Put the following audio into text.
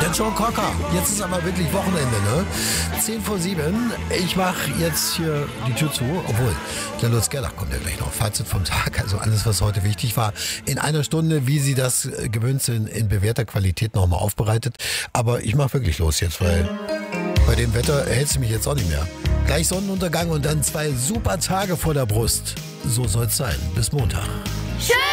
Der Joe Cocker. Jetzt ist aber wirklich Wochenende, ne? 7:10. Ich mache jetzt hier die Tür zu, obwohl der Lutz Gerlach kommt ja gleich noch. Fazit vom Tag, also alles, was heute wichtig war. In einer Stunde, wie Sie das gewöhnt sind, in bewährter Qualität nochmal aufbereitet. Aber ich mache wirklich los jetzt, weil bei dem Wetter hältst du mich jetzt auch nicht mehr. Gleich Sonnenuntergang und dann 2 super Tage vor der Brust. So soll's sein. Bis Montag. Schön!